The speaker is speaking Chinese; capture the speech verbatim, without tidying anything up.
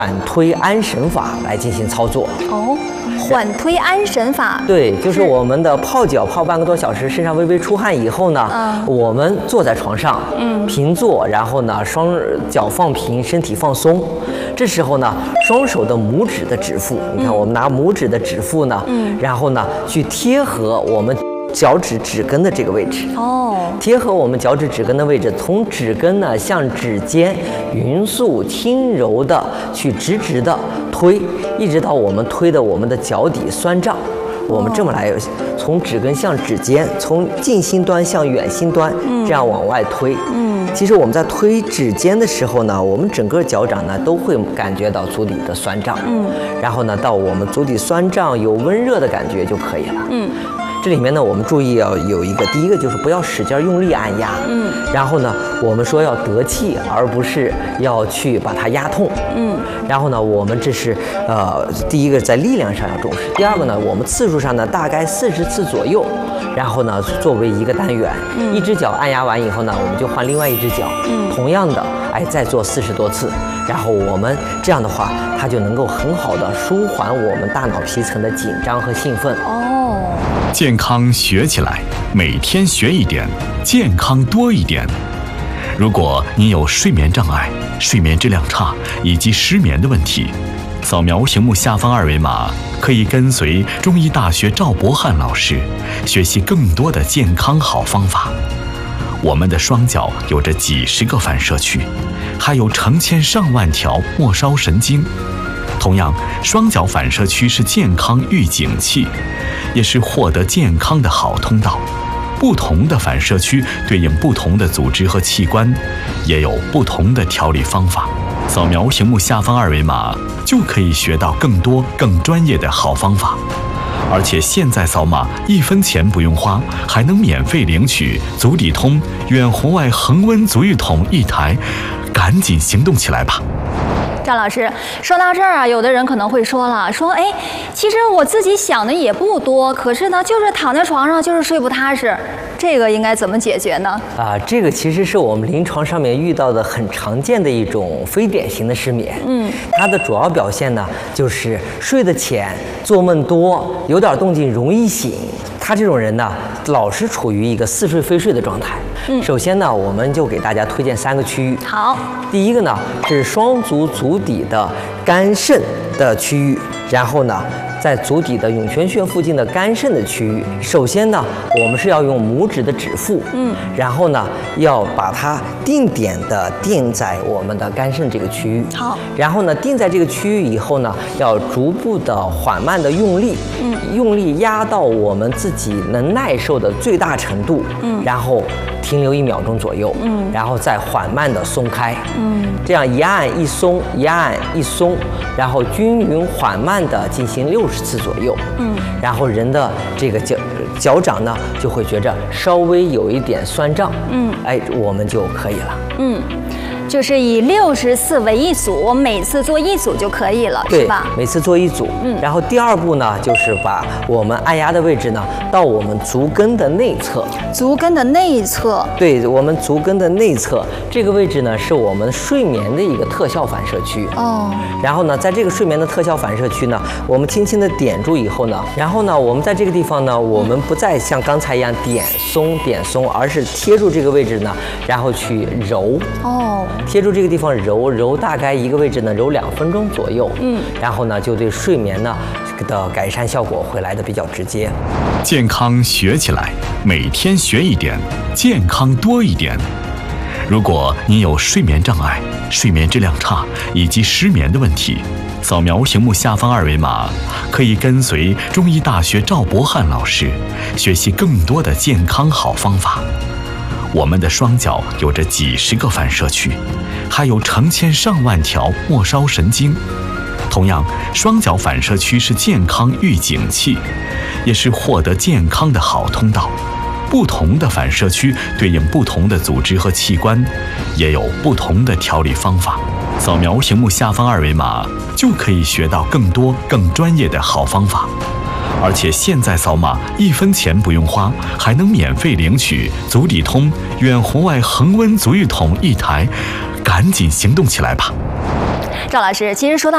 缓推安神法来进行操作。 哦，缓推安神法。 对，就是我们的泡脚泡半个多小时，身上微微出汗以后呢，嗯、我们坐在床上，嗯，平坐，然后呢，双脚放平，身体放松。这时候呢，双手的拇指的指腹，你看，我们拿拇指的指腹呢，嗯，然后呢，去贴合我们脚趾指根的这个位置。哦，贴合我们脚趾指根的位置，从指根呢向指尖匀速轻柔的去直直的推，一直到我们推的我们的脚底酸胀。我们这么来，从指根向指尖，从近心端向远心端，这样往外推。嗯，其实我们在推指尖的时候呢，我们整个脚掌呢都会感觉到足底的酸胀。嗯，然后呢，到我们足底酸胀有温热的感觉就可以了。嗯。这里面呢，我们注意要有一个，第一个就是不要使劲用力按压，嗯，然后呢，我们说要得气，而不是要去把它压痛，嗯，然后呢，我们这是呃，第一个在力量上要重视，第二个呢，我们次数上呢大概四十次左右，然后呢，作为一个单元，嗯，一只脚按压完以后呢，我们就换另外一只脚，嗯，同样的，哎，再做四十多次，然后我们这样的话，它就能够很好的舒缓我们大脑皮层的紧张和兴奋。哦。 健康学起来，每天学一点，健康多一点。如果你有睡眠障碍、睡眠质量差以及失眠的问题，扫描屏幕下方二维码，可以跟随中医大学赵博翰老师学习更多的健康好方法。我们的双脚有着几十个反射区，还有成千上万条末梢神经。同样，双脚反射区是健康预警器，也是获得健康的好通道。不同的反射区对应不同的组织和器官，也有不同的调理方法。扫描屏幕下方二维码，就可以学到更多更专业的好方法。而且现在扫码一分钱不用花，还能免费领取足底通远红外恒温足浴桶一台，赶紧行动起来吧！ 赵老师，说到这儿啊，有的人可能会说了，说哎，其实我自己想的也不多，可是呢，就是躺在床上就是睡不踏实，这个应该怎么解决呢？ 啊，这个其实是我们临床上面遇到的很常见的一种非典型的失眠。嗯，它的主要表现呢，就是睡得浅，做梦多，有点动静容易醒。他这种人呢，老是处于一个似睡非睡的状态。嗯，首先呢，我们就给大家推荐三个区域。 好， 第一个呢是双足足底的肝肾的区域，然后呢，在足底的涌泉穴附近的肝肾的区域。首先呢，我们是要用拇指的指腹，嗯，然后呢，要把它定点的定在我们的肝肾这个区域。 好， 然后呢，定在这个区域以后呢，要逐步的缓慢的用力，嗯，用力压到我们自己能耐受的最大程度，嗯，然后停留一秒钟左右，嗯，然后再缓慢的松开，嗯，这样一按一松，一按一松，然后均匀缓慢的进行六十次左右，嗯，然后人的这个脚脚掌呢就会觉着稍微有一点酸胀，嗯，哎，我们就可以了，嗯。 就是以六十次为一组，我们每次做一组就可以了，是吧？ 每次做一组。嗯。然后第二步呢，就是把我们按压的位置呢，到我们足跟的内侧。 足跟的内侧。 对，我们足跟的内侧这个位置呢，是我们睡眠的一个特效反射区。哦。然后呢，在这个睡眠的特效反射区呢，我们轻轻的点住以后呢，然后呢，我们在这个地方呢，我们不再像刚才一样点松点松，而是贴住这个位置呢，然后去揉。哦。贴住这个地方揉揉，大概一个位置呢揉两分钟左右，嗯，然后呢就对睡眠呢的改善效果会来的比较直接。 健康学起来，每天学一点，健康多一点。如果你有睡眠障碍、睡眠质量差以及失眠的问题，扫描屏幕下方二维码，可以跟随中医大学赵博翰老师学习更多的健康好方法。我们的双脚有着几十个反射区，还有成千上万条末梢神经。同样，双脚反射区是健康预警器，也是获得健康的好通道。不同的反射区对应不同的组织和器官，也有不同的调理方法。扫描屏幕下方二维码，就可以学到更多更专业的好方法。而且现在扫码一分钱不用花，还能免费领取足底通远红外恒温足浴桶一台，赶紧行动起来吧！ 赵老师，其实说到